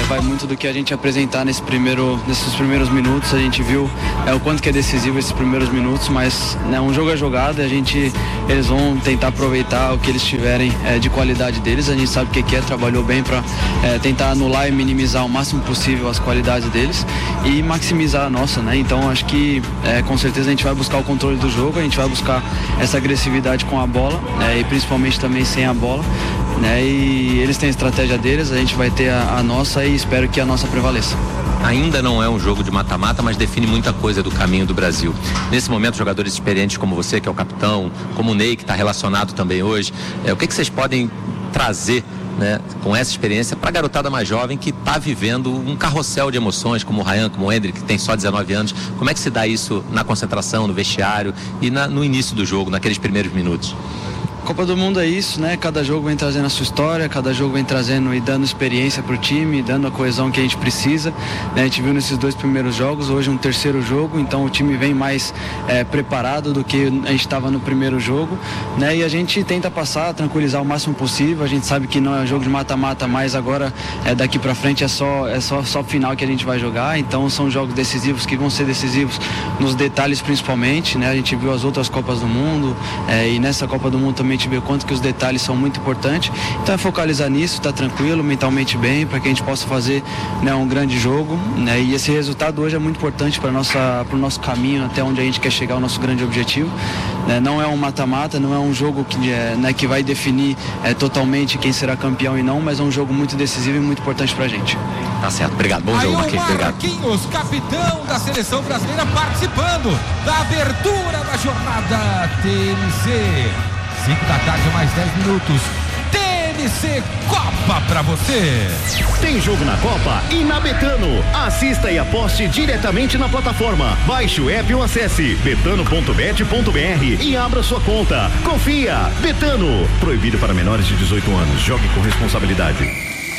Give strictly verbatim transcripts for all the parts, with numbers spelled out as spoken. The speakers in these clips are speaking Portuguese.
vai muito do que a gente apresentar nesse primeiro, nesses primeiros minutos. A gente viu é, o quanto que é decisivo esses primeiros minutos, mas né, um jogo é jogado, a gente, eles vão tentar aproveitar o que eles tiverem é, de qualidade deles. A gente sabe o que, que é, trabalhou bem para é, tentar anular e minimizar o máximo possível as qualidades deles e maximizar a nossa, né? Então acho que é, com certeza a gente vai buscar o controle do jogo, a gente vai buscar essa agressividade com a bola né, e principalmente também sem a bola. Né, e eles têm a estratégia deles, a gente vai ter a, a nossa e espero que a nossa prevaleça. Ainda não é um jogo de mata-mata, mas define muita coisa do caminho do Brasil. Nesse momento, jogadores experientes como você, que é o capitão, como o Ney, que está relacionado também hoje, é, o que, que vocês podem trazer né, com essa experiência para a garotada mais jovem que está vivendo um carrossel de emoções, como o Ryan, como o Hendrick, que tem só dezenove anos? Como é que se dá isso na concentração, no vestiário e na, no início do jogo, naqueles primeiros minutos? Copa do Mundo é isso, né? Cada jogo vem trazendo a sua história, cada jogo vem trazendo e dando experiência para o time, dando a coesão que a gente precisa. Né? A gente viu nesses dois primeiros jogos, hoje um terceiro jogo, então o time vem mais é, preparado do que a gente estava no primeiro jogo. Né? E a gente tenta passar, tranquilizar o máximo possível. A gente sabe que não é jogo de mata-mata, mas agora é, daqui para frente é só é só, só final que a gente vai jogar. Então são jogos decisivos que vão ser decisivos nos detalhes principalmente. Né? A gente viu as outras Copas do Mundo é, e nessa Copa do Mundo também a gente vê o quanto que os detalhes são muito importantes. Então é focalizar nisso, tá tranquilo, mentalmente bem, para que a gente possa fazer né, um grande jogo. Né? E esse resultado hoje é muito importante para o nosso caminho até onde a gente quer chegar, o nosso grande objetivo. Né? Não é um mata-mata, não é um jogo que, é, né, que vai definir é, totalmente quem será campeão e não, mas é um jogo muito decisivo e muito importante para a gente. Tá certo, obrigado. Bom jogo, Marquinhos. Obrigado. Marquinhos, capitão da seleção brasileira, participando da abertura da jornada T N C. cinco da tarde, mais dez minutos. T N C Copa pra você. Tem jogo na Copa e na Betano. Assista e aposte diretamente na plataforma. Baixe o app ou acesse betano ponto bet ponto br e abra sua conta. Confia. Betano. Proibido para menores de dezoito anos. Jogue com responsabilidade.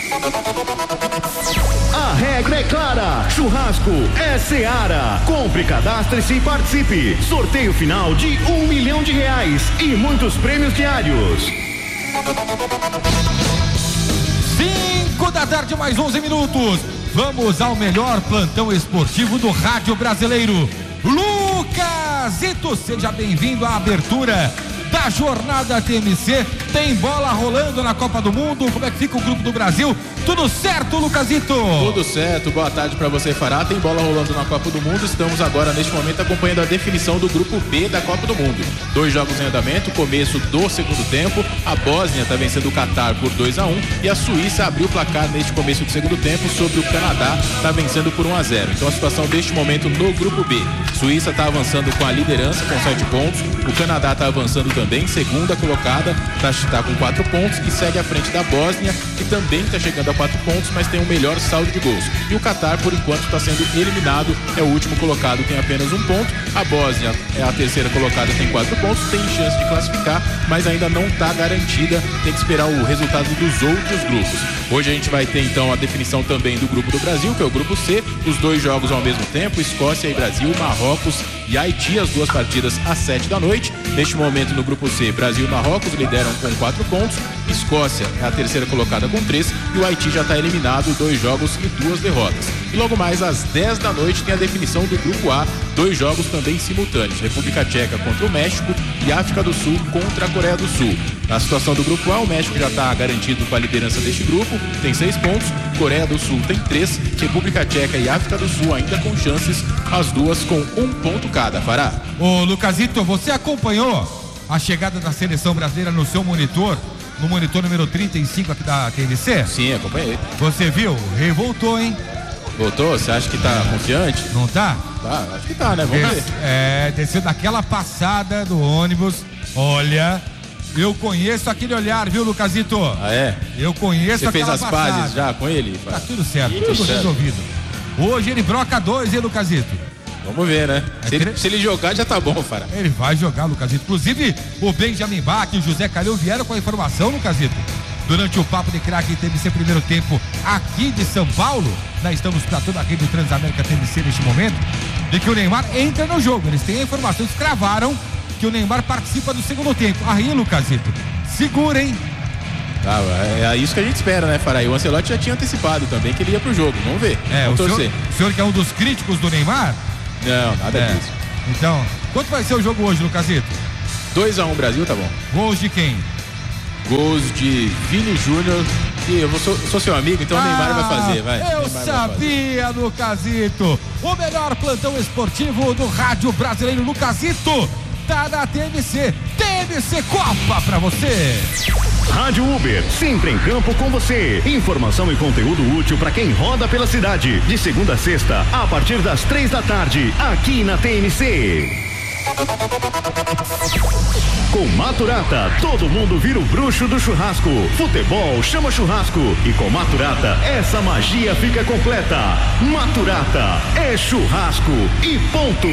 A regra é clara, churrasco é Seara. Compre, cadastre-se e participe. Sorteio final de um milhão de reais e muitos prêmios diários. Cinco da tarde, mais onze minutos. Vamos ao melhor plantão esportivo do rádio brasileiro. Lucasito, seja bem-vindo à abertura da jornada T N C. Tem bola rolando na Copa do Mundo. Como é que fica o grupo do Brasil? Tudo certo, Lucasito? Tudo certo, boa tarde pra você, Fará. Tem bola rolando na Copa do Mundo. Estamos agora, neste momento, acompanhando a definição do grupo B da Copa do Mundo. Dois jogos em andamento, começo do segundo tempo. A Bósnia está vencendo o Catar por dois a um e a Suíça abriu o placar neste começo do segundo tempo sobre o Canadá, está vencendo por um a zero. Então a situação deste momento no grupo B: Suíça está avançando com a liderança com sete pontos, o Canadá está avançando também, segunda colocada, está tá com quatro pontos e segue à frente da Bósnia, que também está chegando a quatro pontos, mas tem um melhor saldo de gols. E o Catar, por enquanto, está sendo eliminado, é o último colocado, tem apenas um ponto. A Bósnia é a terceira colocada, tem quatro pontos, tem chance de classificar, mas ainda não está garantida, tem que esperar o resultado dos outros grupos. Hoje a gente vai ter então a definição também do grupo do Brasil, que é o grupo C, os dois jogos ao mesmo tempo, Escócia e Brasil, Marrocos e Haiti, as duas partidas às sete da noite. Neste momento no grupo C, Brasil e Marrocos lideram com quatro pontos, Escócia é a terceira colocada com três e o Haiti já está eliminado, dois jogos e duas derrotas. E logo mais às dez da noite tem a definição do grupo A, dois jogos também simultâneos, República Tcheca contra o México e África do Sul contra a Coreia do Sul. Na situação do grupo A, o México já está garantido com a liderança deste grupo, tem seis pontos, Coreia do Sul tem três, República Tcheca e África do Sul ainda com chances, as duas com um ponto cada, Fará. Ô Lucasito, você acompanhou a chegada da seleção brasileira no seu monitor, no monitor número trinta e cinco aqui da T N C? Sim, acompanhei. Você viu? O Rei voltou, hein? Voltou? Você acha que tá confiante? Não tá? Tá, acho que tá, né? Vamos Des, ver. É, desceu daquela passada do ônibus. Olha, eu conheço aquele olhar, viu, Lucasito? Ah, é? Eu conheço Você aquela fez as passada. pazes já com ele? Tá tudo certo, tudo, tudo certo. resolvido. Hoje ele broca dois, hein, Lucasito? Vamos ver, né? É Se ele, tre... se ele jogar, já tá bom, Fará. Ele vai jogar, Lucasito. Inclusive, o Benjamin Bach e o José Calil vieram com a informação, Lucasito, durante o Papo de Craque T N C primeiro tempo aqui de São Paulo. Nós estamos para toda a rede Transamérica T N C neste momento, de que o Neymar entra no jogo. Eles têm a informação, eles cravaram que o Neymar participa do segundo tempo. Aí, Lucasito, segura, hein? Ah, é isso que a gente espera, né, Fará? E o Ancelotti já tinha antecipado também que ele ia pro jogo. Vamos ver. É, Vamos o torcer. senhor, o senhor que é um dos críticos do Neymar? Não, nada É. disso. Então, quanto vai ser o jogo hoje, Lucasito? dois a um Brasil, tá bom. Gols de quem? Gols de Vini Júnior. E eu vou, sou, sou seu amigo, então o Neymar vai fazer, vai. Eu Neymar sabia, Lucasito. O melhor plantão esportivo do rádio brasileiro, Lucasito, tá na T M C. T M C Copa pra você. Rádio Uber, sempre em campo com você. Informação e conteúdo útil para quem roda pela cidade. De segunda a sexta, a partir das três da tarde, aqui na T M C. Com Maturata, todo mundo vira o bruxo do churrasco. Futebol chama churrasco. E com Maturata, essa magia fica completa. Maturata é churrasco e ponto.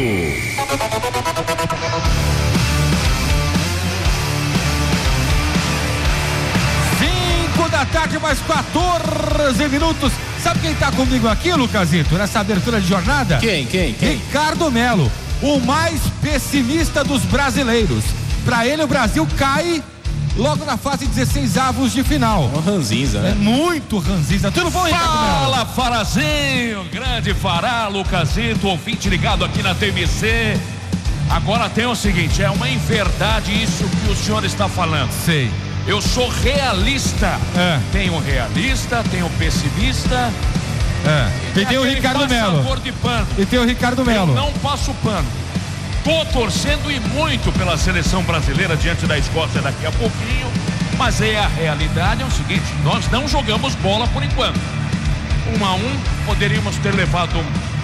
cinco da tarde, mais quatorze minutos. Sabe quem tá comigo aqui, Lucasito, nessa abertura de jornada? Quem, quem, quem? Ricardo Melo, o mais pessimista dos brasileiros. Pra ele, o Brasil cai logo na fase dezesseis avos de final. Uma ranzinza, né? É muito ranzinza. Tudo bom, Ricardo Melo? Fala, Farazinho, grande Fará, Lucasito, ouvinte ligado aqui na T M C. Agora tem o seguinte, é uma inverdade isso que o senhor está falando. Sei. Eu sou realista. É. Tem o realista, tem o pessimista. É. E tem o aquele Ricardo Melo. passador de pano. E tem o Ricardo Eu Melo. não passo pano. Tô torcendo e muito pela seleção brasileira diante da Escócia daqui a pouquinho. Mas é a realidade, é o seguinte, nós não jogamos bola por enquanto. Um a um, poderíamos ter levado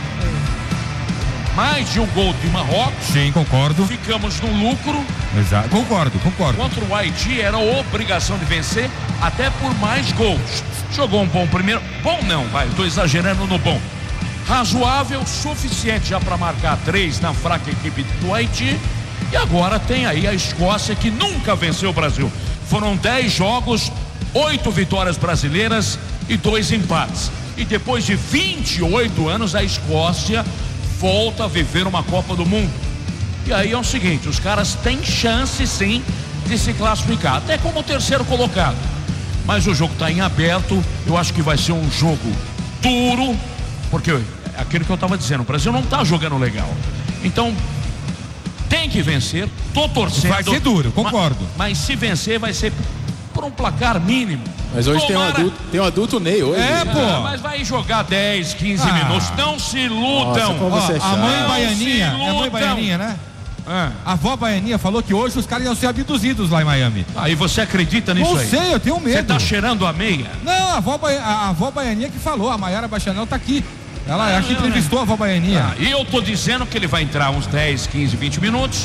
mais de um gol de Marrocos. Sim, concordo. Ficamos no lucro. Exato. Concordo, concordo. Contra o Haiti era obrigação de vencer, até por mais gols. Jogou um bom primeiro. Bom não, vai, tô exagerando no bom. Razoável, suficiente já para marcar três na fraca equipe do Haiti. E agora tem aí a Escócia, que nunca venceu o Brasil. Foram dez jogos, oito vitórias brasileiras e dois empates. E depois de vinte e oito anos, a Escócia volta a viver uma Copa do Mundo. E aí é o seguinte, os caras têm chance sim de se classificar, até como terceiro colocado. Mas o jogo está em aberto, eu acho que vai ser um jogo duro, porque é aquilo que eu estava dizendo, o Brasil não está jogando legal. Então, tem que vencer, tô torcendo. Vai ser duro, concordo. Mas, mas se vencer, vai ser por um placar mínimo. Mas hoje Tomara... tem um adulto, tem um adulto Ney hoje. É, pô. Ah, mas vai jogar dez, quinze Ah. minutos. Não se iludam. Nossa, como você é Ó, a mãe chato. Baianinha, Não se é a mãe iludam. Baianinha, né? Ah. A avó Baianinha falou que hoje os caras iam ser abduzidos lá em Miami. Aí você acredita nisso Não aí? sei, eu tenho medo. Você tá cheirando a meia? Não, a avó, Baia- a avó Baianinha que falou, a Maiara Bachanel tá aqui. Ela acho que entrevistou a avó Baianinha. Ah, e eu tô dizendo que ele vai entrar uns dez, quinze, vinte minutos.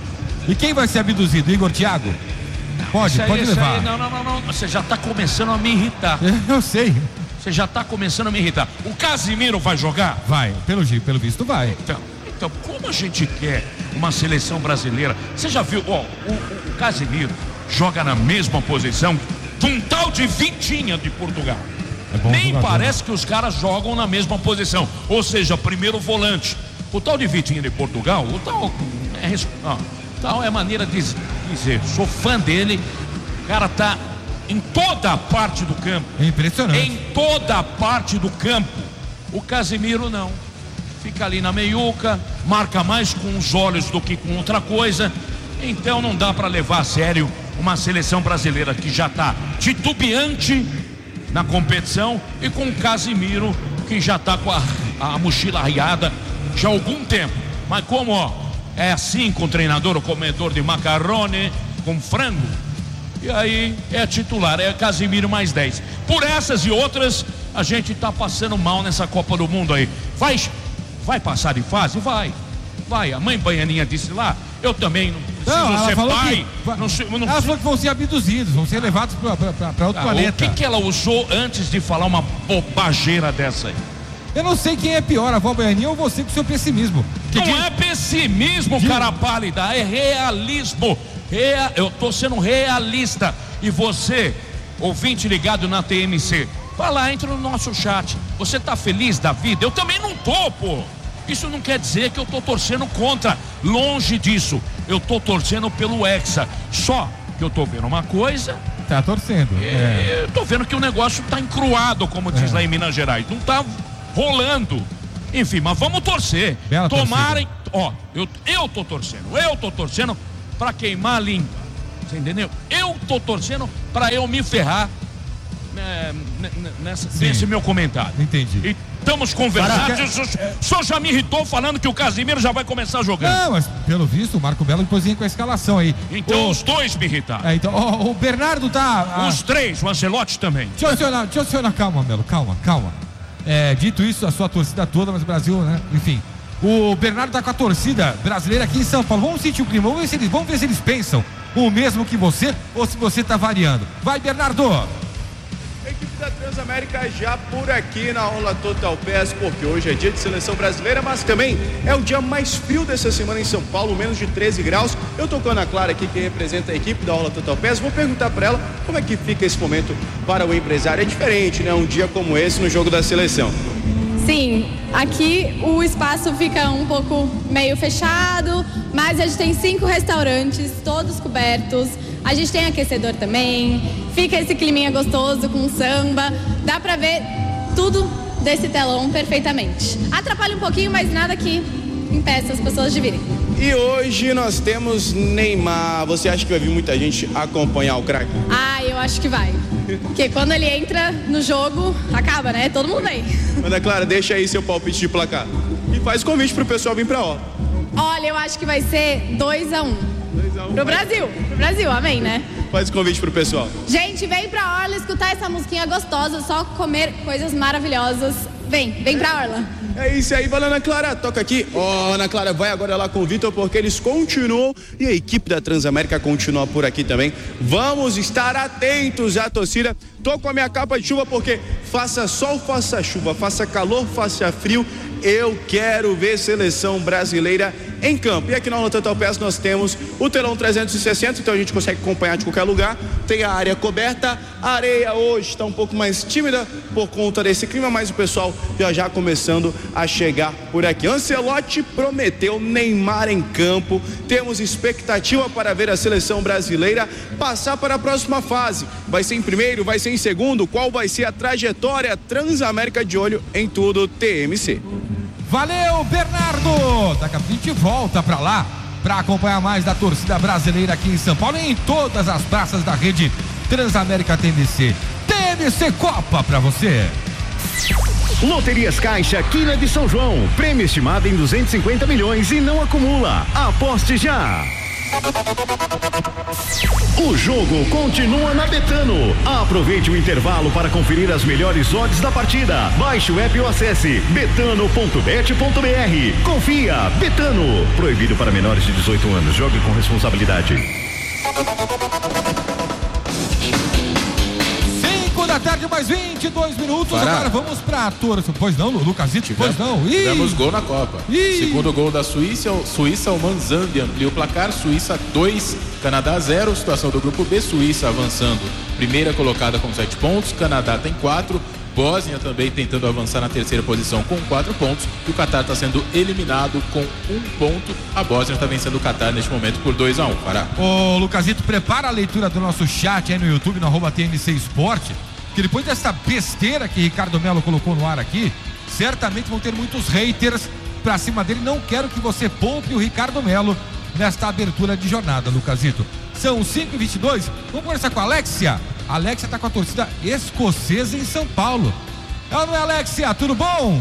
E quem vai ser abduzido? Igor Thiago? Pode, Isso aí, pode isso levar. aí, não, não, não, não. Você já tá começando a me irritar. Eu sei. Você já tá começando a me irritar. O Casimiro vai jogar? Vai, pelo, gi- pelo visto vai. Então, então, como a gente quer uma seleção brasileira? Você já viu, ó, o, o Casimiro joga na mesma posição de um tal de Vitinha de Portugal. É bom Nem jogador. parece que os caras jogam na mesma posição. Ou seja, primeiro volante. O tal de Vitinha de Portugal, o tal é, res- ó, tal é maneira de dizer, sou fã dele. O cara tá em toda a parte do campo. É impressionante. Em toda a parte do campo. O Casimiro não. Fica ali na meiuca, marca mais com os olhos do que com outra coisa. Então não dá para levar a sério uma seleção brasileira que já está titubeante na competição e com o Casimiro que já está com a, a mochila arriada já há algum tempo. Mas como ó, é assim com o treinador, o comedor de macarrone com frango, e aí é titular, é Casimiro mais dez. Por essas e outras, a gente tá passando mal nessa Copa do Mundo aí. Vai, vai passar de fase? Vai. Vai. A mãe Baianinha disse lá, eu também não preciso Não, ela ser falou pai. que, não, se- não ela preciso- falou que vão ser abduzidos, vão ser levados para outro Ah, planeta. o que que ela usou antes de falar uma bobageira dessa aí? Eu não sei quem é pior, a avó Baianinha ou você com seu pessimismo. Que Não diz- é pessimismo, Diz- cara pálida, é realismo. Rea- Eu tô sendo realista. E você, ouvinte ligado na T M C, vai lá, entra no nosso chat. Você tá feliz da vida? Eu também não tô, pô. Isso não quer dizer que eu tô torcendo contra. Longe disso. Eu tô torcendo pelo Hexa. Só que eu tô vendo uma coisa tá torcendo. É. Tô vendo que o negócio tá encruado, como diz é. lá em Minas Gerais. Não tá rolando. Enfim, mas vamos torcer. Bela Tomarem, torcida. Ó, eu, eu tô torcendo, eu tô torcendo pra queimar a língua. Você entendeu? Eu tô torcendo pra eu me ferrar é, nessa, nesse meu comentário. Entendi. E estamos conversando. O senhor já me irritou falando que o Casimiro já vai começar jogando. Não, mas pelo visto o Marco Belo depois vem com a escalação aí. Então o... os dois me irritaram. É, então, ó, o Bernardo tá. Os a... três, o Ancelotti também. Deixa eu acionar, deixa eu acionar, calma, Melo, calma, calma. É, dito isso, a sua torcida toda, mas o Brasil, né? Enfim. O Bernardo tá com a torcida brasileira aqui em São Paulo. Vamos sentir o clima, vamos ver se eles, vamos ver se eles pensam o mesmo que você ou se você tá variando. Vai, Bernardo! A equipe da Transamérica já por aqui na Orla Total Pass, porque hoje é dia de seleção brasileira, mas também é o dia mais frio dessa semana em São Paulo, menos de treze graus. Eu tô com a Ana Clara aqui, que representa a equipe da Orla Total Pass. Vou perguntar para ela como é que fica esse momento para o empresário. É diferente, né? Um dia como esse no jogo da seleção. Sim, aqui o espaço fica um pouco meio fechado, mas a gente tem cinco restaurantes, todos cobertos. A gente tem aquecedor também, fica esse climinha gostoso com samba, dá pra ver tudo desse telão perfeitamente. Atrapalha um pouquinho, mas nada que impeça as pessoas de virem. E hoje nós temos Neymar. Você acha que vai vir muita gente acompanhar o craque? Ah, eu acho que vai. Porque quando ele entra no jogo, acaba, né? Todo mundo vem. Ana Clara, deixa aí seu palpite de placar. E faz convite pro pessoal vir pra ó. Olha, eu acho que vai ser dois a um. dois a um. Pro Brasil. Pro Brasil, amém, né? Faz convite pro pessoal. Gente, vem pra Orla escutar essa musiquinha gostosa, só comer coisas maravilhosas. Vem, vem pra Orla. É isso aí, vai lá, Ana Clara, toca aqui. Ó, oh, Ana Clara, vai agora lá com o Vitor, porque eles continuam e a equipe da Transamérica continua por aqui também. Vamos estar atentos à torcida. Tô com a minha capa de chuva porque faça sol, faça chuva, faça calor, faça frio, eu quero ver seleção brasileira em campo. E aqui na Orla Total Pass nós temos o telão trezentos e sessenta, então a gente consegue acompanhar de qualquer lugar. Tem a área coberta, a areia hoje está um pouco mais tímida por conta desse clima, mas o pessoal já já começando a chegar por aqui. Ancelotti prometeu Neymar em campo, temos expectativa para ver a seleção brasileira passar para a próxima fase. Vai ser em primeiro, vai ser em segundo, qual vai ser a trajetória? Transamérica de olho em tudo, T M C. Valeu, Bernardo! Daqui a pouco a gente volta pra lá para acompanhar mais da torcida brasileira aqui em São Paulo e em todas as praças da rede Transamérica T M C. T M C Copa pra você. Loterias Caixa, Quina de São João. Prêmio estimado em duzentos e cinquenta milhões e não acumula. Aposte já. O jogo continua na Betano. Aproveite o intervalo para conferir as melhores odds da partida. Baixe o app ou acesse betano ponto bet ponto br. Confia, Betano. Proibido para menores de dezoito anos. Jogue com responsabilidade. Da tarde, mais vinte e dois minutos. Pará. Agora vamos pra torcida. Pois não, Lucasito? Pois não. Ih. Tivemos gol na Copa. Ih. Segundo gol da Suíça, Suíça, o Manzambi amplia o placar. Suíça dois, Canadá zero. Situação do grupo B, Suíça avançando. Primeira colocada com sete pontos. Canadá tem quatro. Bósnia também tentando avançar na terceira posição com quatro pontos. E o Catar está sendo eliminado com um ponto. A Bósnia está vencendo o Catar neste momento por dois a um. Pará. Ô, Lucasito, prepara a leitura do nosso chat aí no YouTube, no arroba T N C Esporte. Que depois dessa besteira que Ricardo Melo colocou no ar aqui, certamente vão ter muitos haters pra cima dele. Não quero que você poupe o Ricardo Melo nesta abertura de jornada, Lucasito. São cinco e vinte e dois. Vamos conversar com a Alexia. A Alexia tá com a torcida escocesa em São Paulo. Ela não é, Alexia? Tudo bom?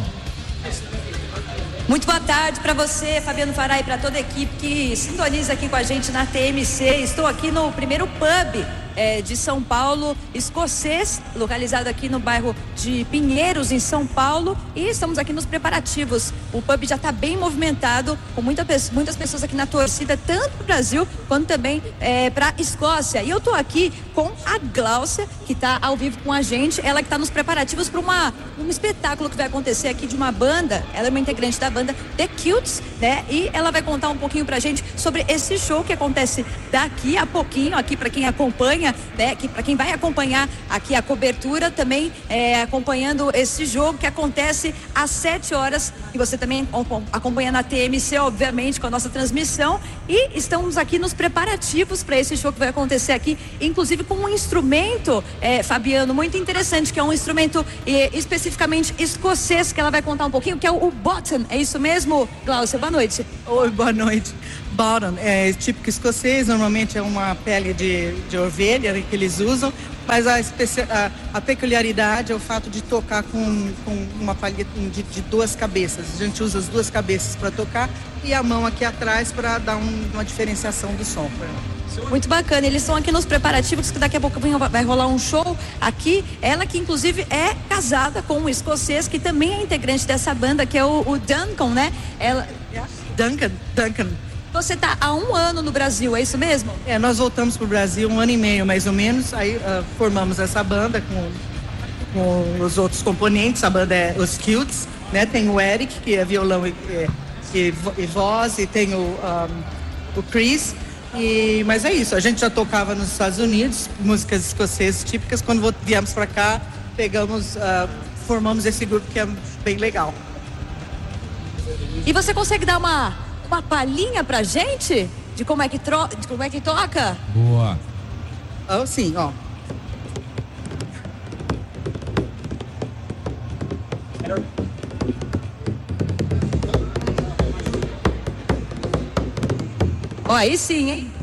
Muito boa tarde para você, Fabiano Fará, e para toda a equipe que sintoniza aqui com a gente na T M C. Estou aqui no primeiro pub é, de São Paulo, escocês, localizado aqui no bairro de Pinheiros, em São Paulo, e estamos aqui nos preparativos. O pub já está bem movimentado, com muita, muitas pessoas aqui na torcida, tanto para o Brasil quanto também é, para a Escócia. E eu estou aqui com a Gláucia, que está ao vivo com a gente, ela que está nos preparativos para uma um espetáculo que vai acontecer aqui de uma banda. Ela é uma integrante da banda The Cutes, né? E ela vai contar um pouquinho pra gente sobre esse show que acontece daqui a pouquinho, aqui para quem acompanha acompanha, né, que para quem vai acompanhar aqui a cobertura, também é, acompanhando esse jogo que acontece às sete horas, e você também acompanha na T M C, obviamente, com a nossa transmissão, e estamos aqui nos preparativos para esse jogo que vai acontecer aqui, inclusive com um instrumento, é, Fabiano, muito interessante, que é um instrumento é, especificamente escocês, que ela vai contar um pouquinho, que é o, o bottom. É isso mesmo, Glaucia? Boa noite. Oi, boa noite. Bottom é típico escocês, normalmente é uma pele de, de ovelha que eles usam, mas a, especi... a, a peculiaridade é o fato de tocar com, com uma palheta de, de duas cabeças. A gente usa as duas cabeças para tocar e a mão aqui atrás para dar um, uma diferenciação do som. Muito bacana, eles estão aqui nos preparativos, que daqui a pouco vai rolar um show aqui. Ela que inclusive é casada com um escocês que também é integrante dessa banda, que é o, o Duncan, né? Ela... Duncan, Duncan. Você está há um ano no Brasil, é isso mesmo? É, nós voltamos para o Brasil um ano e meio mais ou menos, aí uh, formamos essa banda com, com os outros componentes. A banda é os Kilts, né? Tem o Eric, que é violão e, e, e voz, e tem o, um, o Chris. E, mas é isso, a gente já tocava nos Estados Unidos, músicas escocesas típicas. Quando viemos para cá, pegamos, uh, formamos esse grupo que é bem legal. E você consegue dar uma, uma palhinha pra gente de como é que, tro, de como é que toca? Boa. Oh, sim, ó. Ó, aí sim, hein?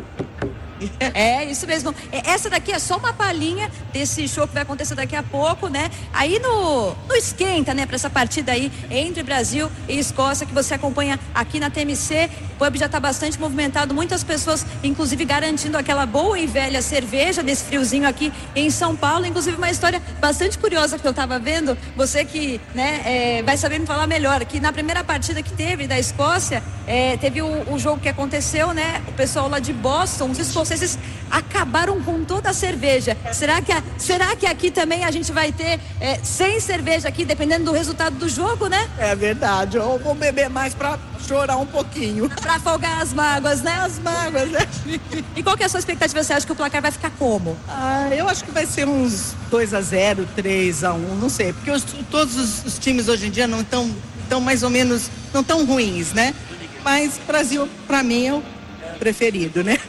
É, isso mesmo. Essa daqui é só uma palhinha desse show que vai acontecer daqui a pouco, né? Aí no, no esquenta, né? Pra essa partida aí entre Brasil e Escócia, que você acompanha aqui na T M C. O pub já tá bastante movimentado, muitas pessoas, inclusive, garantindo aquela boa e velha cerveja desse friozinho aqui em São Paulo. Inclusive, uma história bastante curiosa que eu tava vendo. Você que, né, é, vai saber me falar melhor, que na primeira partida que teve da Escócia, é, teve o, o jogo que aconteceu, né? O pessoal lá de Boston, os escoceses acabaram com toda a cerveja. Será que, a, será que aqui também a gente vai ter é, sem cerveja aqui, dependendo do resultado do jogo, né? É verdade, eu vou beber mais pra chorar um pouquinho. Pra afogar as mágoas, né? As mágoas, né? E qual que é a sua expectativa? Você acha que o placar vai ficar como? Ah, eu acho que vai ser uns dois a zero, três a um, não sei. Porque os, todos os, os times hoje em dia não estão tão mais ou menos, não tão ruins, né? Mas Brasil, pra mim, é o preferido, né?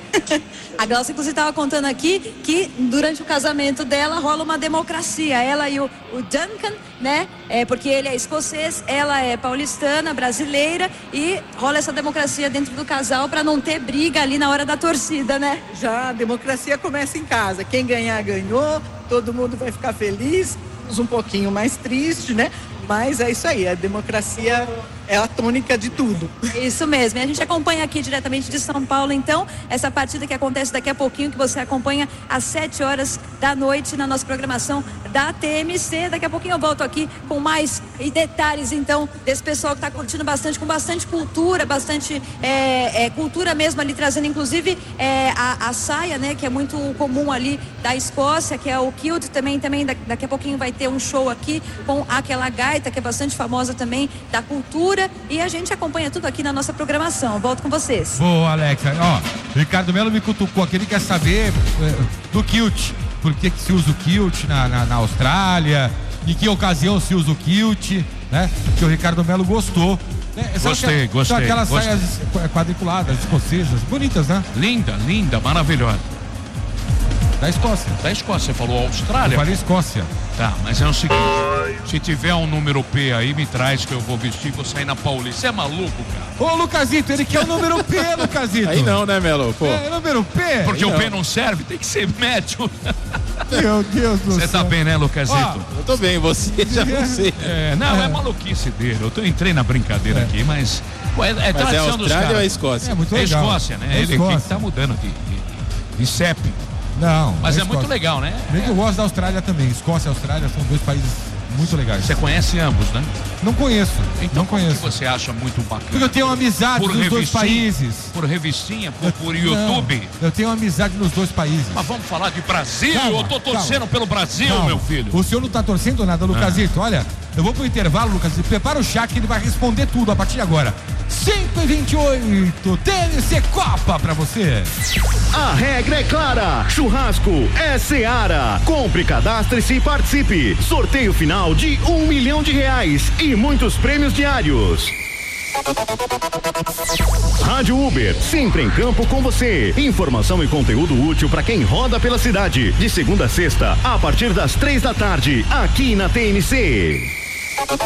A Glaucia, inclusive, estava contando aqui que durante o casamento dela rola uma democracia. Ela e o, o Duncan, né? É, porque ele é escocês, ela é paulistana, brasileira, e rola essa democracia dentro do casal para não ter briga ali na hora da torcida, né? Já a democracia começa em casa. Quem ganhar, ganhou, todo mundo vai ficar feliz, um pouquinho mais triste, né? Mas é isso aí, a democracia é a tônica de tudo. Isso mesmo, e a gente acompanha aqui diretamente de São Paulo, então, essa partida que acontece daqui a pouquinho, que você acompanha às sete horas da noite na nossa programação da T M C. Daqui a pouquinho eu volto aqui com mais detalhes, então, desse pessoal que está curtindo bastante, com bastante cultura, bastante é, é, cultura mesmo ali, trazendo inclusive é, a, a saia, né, que é muito comum ali da Escócia, que é o kilt, também, também daqui a pouquinho vai ter um show aqui com aquela gaita, que é bastante famosa também, da cultura, e a gente acompanha tudo aqui na nossa programação. Volto com vocês. Boa, Alexa. Ó, Ricardo Melo me cutucou aqui, ele quer saber é, do kilt. Por que que se usa o kilt na, na, na Austrália? Em que ocasião se usa o kilt, né? Que o Ricardo Melo gostou. Né? Gostei, que, gostei. São aquelas gostei. saias quadriculadas, escocesas, bonitas, né? Linda, linda, maravilhosa. Da Escócia. Da Escócia, você falou Austrália? Eu falei Escócia. Tá, mas é o seguinte, se tiver um número P aí, me traz que eu vou vestir e vou sair na Paulista. Você é maluco, cara? Ô, Lucasito, ele quer o número P, Lucasito. Aí não, né, Melo? Pô. É, número P. Porque aí o não. P não serve, tem que ser médio. Meu Deus do céu. Você tá bem, né, Lucasito? Ó, eu tô bem, você já não sei. É, não, é, é maluquice dele. Eu tô, entrei na brincadeira é. aqui, mas... Ué, é, é mas é a Austrália dos ou é a Escócia? É muito legal. legal. É Escócia, né? É Ele Escócia. que tá mudando de, de, de C E P. Não. Mas é é muito legal, né? Bem que eu gosto da Austrália também. Escócia e Austrália são dois países muito legais. Você conhece ambos, né? Não conheço. Então, não conheço. Que você acha muito bacana? Porque eu tenho amizade nos dois países. Por revistinha, por, por YouTube? Não, eu tenho amizade nos dois países. Mas vamos falar de Brasil? Calma, eu tô torcendo calma. pelo Brasil, Calma. meu filho. O senhor não tá torcendo nada, Lucasito. Ah. Olha, Eu vou pro intervalo, Lucas, e prepara o chat que ele vai responder tudo a partir de agora. cinco e vinte e oito, T N C Copa pra você. A regra é clara, churrasco é Seara. Compre, cadastre-se e participe. Sorteio final de um milhão de reais e muitos prêmios diários. Rádio Uber, sempre em campo com você. Informação e conteúdo útil para quem roda pela cidade. De segunda a sexta, a partir das três da tarde, aqui na T N C.